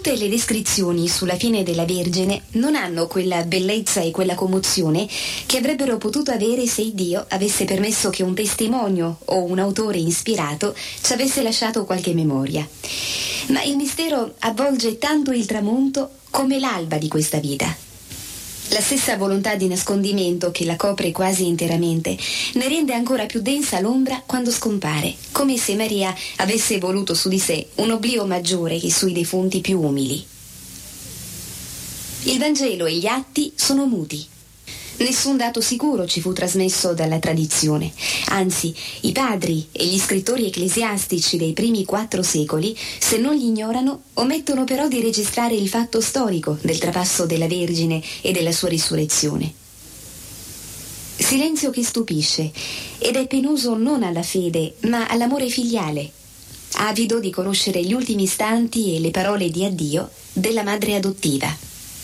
Tutte le descrizioni sulla fine della Vergine non hanno quella bellezza e quella commozione che avrebbero potuto avere se Dio avesse permesso che un testimonio o un autore ispirato ci avesse lasciato qualche memoria. Ma il mistero avvolge tanto il tramonto come l'alba di questa vita. La stessa volontà di nascondimento che la copre quasi interamente ne rende ancora più densa l'ombra quando scompare, come se Maria avesse voluto su di sé un oblio maggiore che sui defunti più umili. Il Vangelo e gli atti sono muti. Nessun dato sicuro ci fu trasmesso dalla tradizione. Anzi, i padri e gli scrittori ecclesiastici dei primi 4 secoli, se non li ignorano, omettono però di registrare il fatto storico del trapasso della Vergine e della sua risurrezione. Silenzio che stupisce ed è penoso non alla fede, ma all'amore filiale, avido di conoscere gli ultimi istanti e le parole di addio della madre adottiva.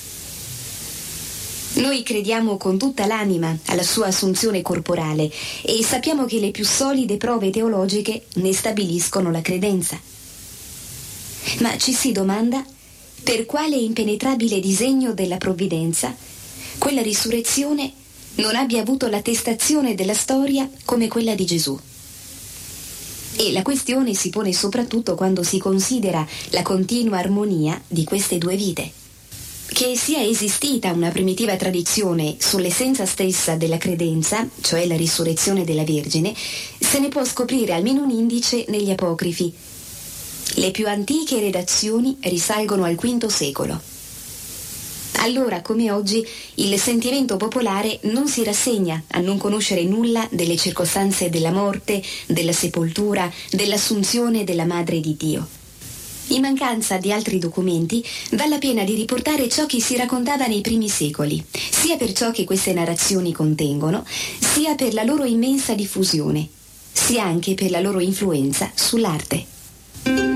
Noi crediamo con tutta l'anima alla sua assunzione corporale e sappiamo che le più solide prove teologiche ne stabiliscono la credenza. Ma ci si domanda per quale impenetrabile disegno della provvidenza quella risurrezione non abbia avuto l'attestazione della storia come quella di Gesù. E la questione si pone soprattutto quando si considera la continua armonia di queste due vite. Che sia esistita una primitiva tradizione sull'essenza stessa della credenza, cioè la risurrezione della Vergine, se ne può scoprire almeno un indice negli apocrifi. Le più antiche redazioni risalgono al V secolo. Allora, come oggi, il sentimento popolare non si rassegna a non conoscere nulla delle circostanze della morte, della sepoltura, dell'assunzione della Madre di Dio. In mancanza di altri documenti, vale la pena di riportare ciò che si raccontava nei primi secoli, sia per ciò che queste narrazioni contengono, sia per la loro immensa diffusione, sia anche per la loro influenza sull'arte.